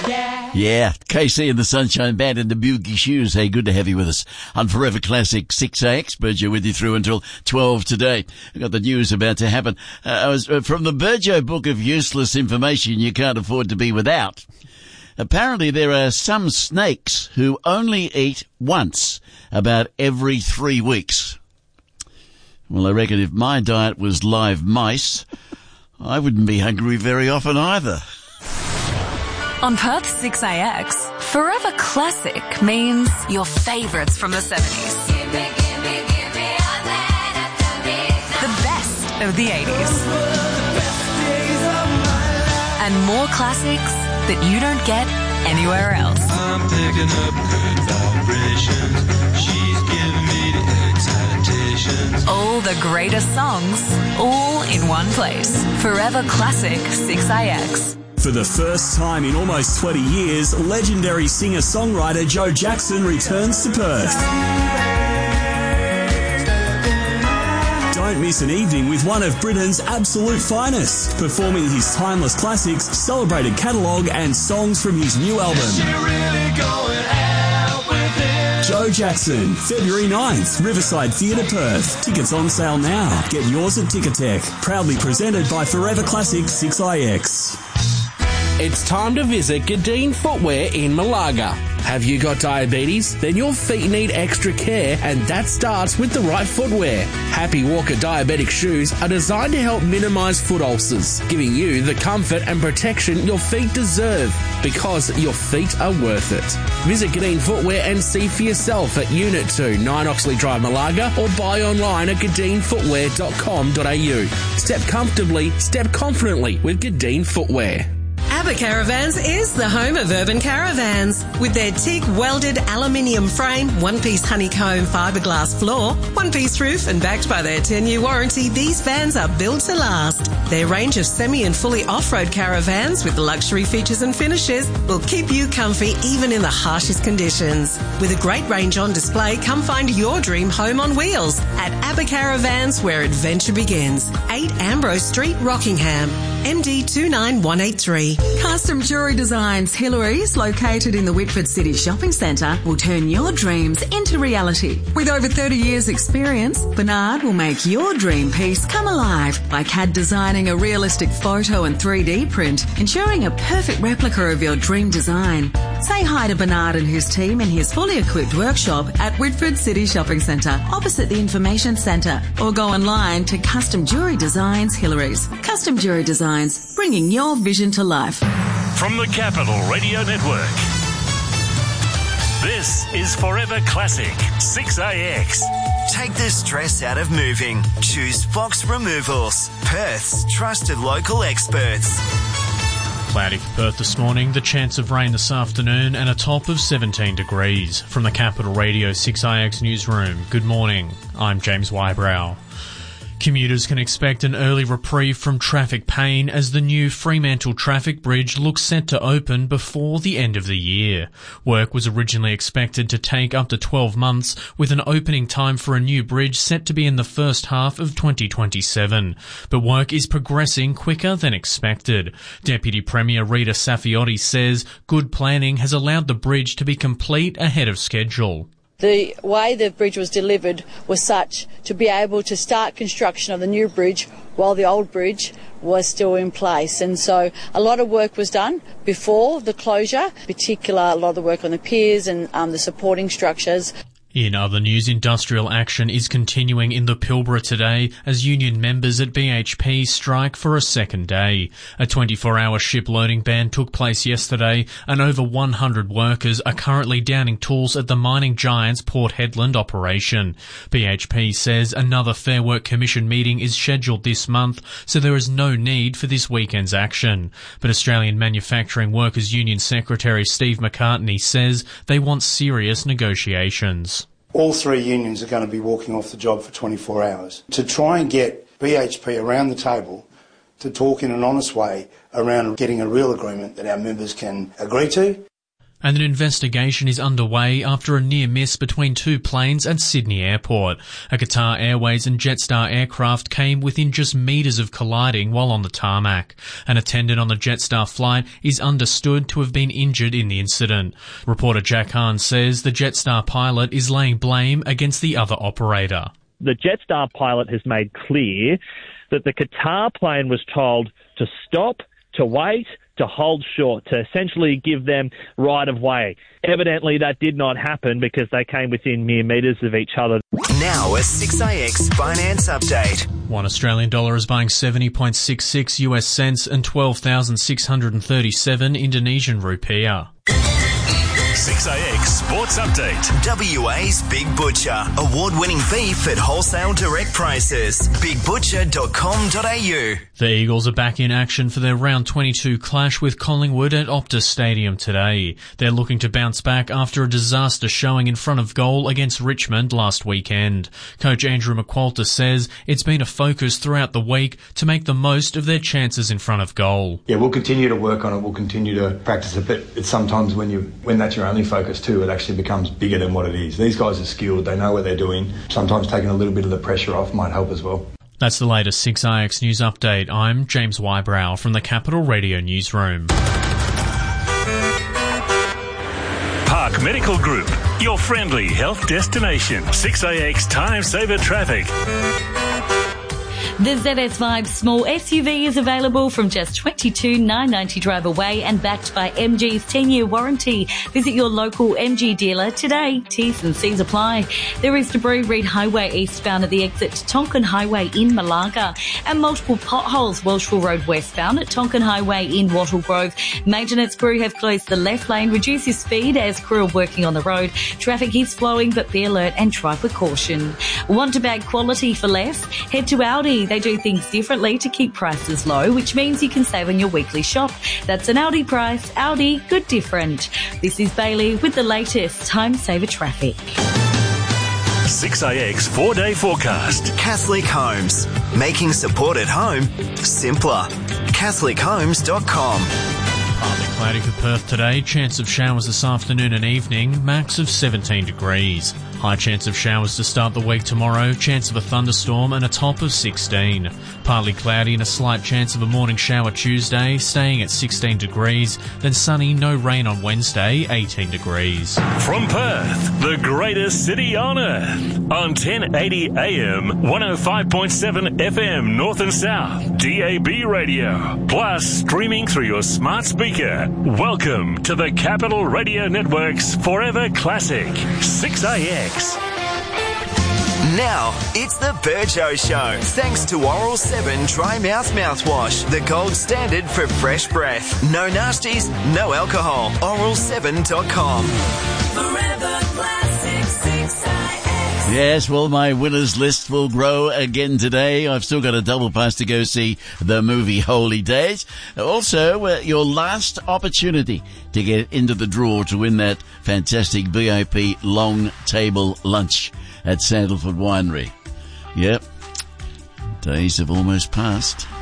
Yeah, KC and the Sunshine Band and the Boogie Shoes. Hey, good to have you with us on Forever Classic 6AX. Burjo with you through until 12 today. I've got the news about to happen. I was from the Burjo book of useless information you can't afford to be without. Apparently there are some snakes who only eat once about every 3 weeks. Well, I reckon if my diet was live mice, I wouldn't be hungry very often either. On Perth 6AX, Forever Classic means your favourites from the 70s. The best of the 80s. And more classics that you don't get anywhere else. I'm picking up good vibrations. She's giving me the excitations. All the greatest songs, all in one place. Forever Classic 6AX. For the first time in almost 20 years, legendary singer-songwriter Joe Jackson returns to Perth. Don't miss an evening with one of Britain's absolute finest, performing his timeless classics, celebrated catalogue and songs from his new album. Joe Jackson, February 9th, Riverside Theatre, Perth. Tickets on sale now. Get yours at Ticketek. Proudly presented by Forever Classic 6IX. It's time to visit Gadeen Footwear in Malaga. Have you got diabetes? Then your feet need extra care, and that starts with the right footwear. Happy Walker diabetic shoes are designed to help minimise foot ulcers, giving you the comfort and protection your feet deserve, because your feet are worth it. Visit Gadeen Footwear and see for yourself at Unit 2, 9 Oxley Drive, Malaga, or buy online at gadeenfootwear.com.au. Step comfortably, step confidently with Gadeen Footwear. ABBA Caravans is the home of urban caravans. With their teak welded aluminium frame, one-piece honeycomb fiberglass floor, one-piece roof, and backed by their 10-year warranty, these vans are built to last. Their range of semi and fully off-road caravans with luxury features and finishes will keep you comfy even in the harshest conditions. With a great range on display, come find your dream home on wheels at ABBA Caravans, where adventure begins. 8 Ambrose Street, Rockingham, MD 29183. Custom Jewellery Designs Hillary's, located in the Whitford City Shopping Centre, will turn your dreams into reality. With over 30 years' experience, Bernard will make your dream piece come alive by CAD designing a realistic photo and 3D print, ensuring a perfect replica of your dream design. Say hi to Bernard and his team in his fully equipped workshop at Whitford City Shopping Centre, opposite the Information Centre, or go online to Custom Jewellery Designs Hillary's. Custom Jewellery Designs, bringing your vision to life. From the Capital Radio Network, this is Forever Classic 6AX. Take the stress out of moving. Choose Fox Removals, Perth's trusted local experts. Cloudy for Perth this morning, the chance of rain this afternoon, and a top of 17 degrees. From the Capital Radio 6IX newsroom, good morning. I'm James Wybrow. Commuters can expect an early reprieve from traffic pain as the new Fremantle Traffic Bridge looks set to open before the end of the year. Work was originally expected to take up to 12 months, with an opening time for a new bridge set to be in the first half of 2027. But work is progressing quicker than expected. Deputy Premier Rita Safiotti says good planning has allowed the bridge to be complete ahead of schedule. The way the bridge was delivered was such to be able to start construction of the new bridge while the old bridge was still in place. And so a lot of work was done before the closure, in particular a lot of the work on the piers and the supporting structures. In other news, industrial action is continuing in the Pilbara today as union members at BHP strike for a second day. A 24-hour ship loading ban took place yesterday, and over 100 workers are currently downing tools at the mining giant's Port Hedland operation. BHP says another Fair Work Commission meeting is scheduled this month, so there is no need for this weekend's action. But Australian Manufacturing Workers Union Secretary Steve McCartney says they want serious negotiations. All three unions are going to be walking off the job for 24 hours to try and get BHP around the table to talk in an honest way around getting a real agreement that our members can agree to. And an investigation is underway after a near miss between two planes at Sydney Airport. A Qatar Airways and Jetstar aircraft came within just metres of colliding while on the tarmac. An attendant on the Jetstar flight is understood to have been injured in the incident. Reporter Jack Hahn says the Jetstar pilot is laying blame against the other operator. The Jetstar pilot has made clear that the Qatar plane was told to stop, to wait, to hold short, to essentially give them right of way. Evidently, that did not happen because they came within mere metres of each other. Now a 6AX finance update. One Australian dollar is buying 70.66 US cents and 12,637 Indonesian rupiah. 6AX Sports Update. WA's Big Butcher. Award-winning beef at wholesale direct prices. BigButcher.com.au. The Eagles are back in action for their round 22 clash with Collingwood at Optus Stadium today. They're looking to bounce back after a disaster showing in front of goal against Richmond last weekend. Coach Andrew McQualter says it's been a focus throughout the week to make the most of their chances in front of goal. Yeah, we'll continue to work on it. We'll continue to practice it, but it's sometimes when that's your only focus too, it actually becomes bigger than what it is. These guys are skilled. They know what they're doing. Sometimes taking a little bit of the pressure off might help as well. That's the latest 6IX News Update. I'm James Wybrow from the Capital Radio Newsroom. Park Medical Group, your friendly health destination. 6AX Time Saver Traffic. The ZS Vibe small SUV is available from just $22,990 drive away and backed by MG's 10-year warranty. Visit your local MG dealer today. T's and C's apply. There is debris Reid Highway eastbound at the exit to Tonkin Highway in Malaga and multiple potholes Welshpool Road westbound at Tonkin Highway in Wattle Grove. Maintenance crew have closed the left lane. Reduce your speed as crew are working on the road. Traffic is flowing, but be alert and try with caution. Want to bag quality for less? Head to Aldi. They do things differently to keep prices low, which means you can save on your weekly shop. That's an Aldi price. Aldi, good different. This is Bailey with the latest Time Saver Traffic. 6AX 4-day forecast. Catholic Homes. Making support at home simpler. CatholicHomes.com. Partly cloudy for Perth today. Chance of showers this afternoon and evening. Max of 17 degrees. High chance of showers to start the week tomorrow. Chance of a thunderstorm and a top of 16. Partly cloudy and a slight chance of a morning shower Tuesday, staying at 16 degrees. Then sunny, no rain on Wednesday, 18 degrees. From Perth, the greatest city on earth. On 1080 AM, 105.7 FM North and South, DAB radio. Plus streaming through your smart speaker. Welcome to the Capital Radio Network's Forever Classic, 6AX. Now, it's the Burjo Show. Thanks to Oral 7 Dry Mouth Mouthwash, the gold standard for fresh breath. No nasties, no alcohol. Oral7.com. Forever Classic 6IX. Yes, well, my winners list will grow again today. I've still got a double pass to go see the movie Holy Days. Also, your last opportunity to get into the draw to win that fantastic VIP long table lunch at Sandalford Winery. Yep, days have almost passed.